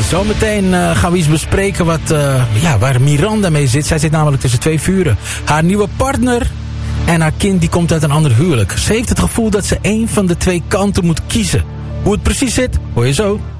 Zometeen gaan we iets bespreken waar Miranda mee zit. Zij zit namelijk tussen twee vuren. Haar nieuwe partner en haar kind die komt uit een ander huwelijk. Ze heeft het gevoel dat ze één van de twee kanten moet kiezen. Hoe het precies zit, hoor je zo.